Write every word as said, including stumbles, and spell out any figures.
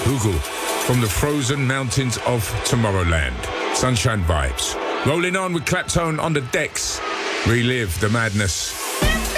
Google from the frozen mountains of Tomorrowland. Sunshine vibes. Rolling on with Claptone on the decks. Relive the madness.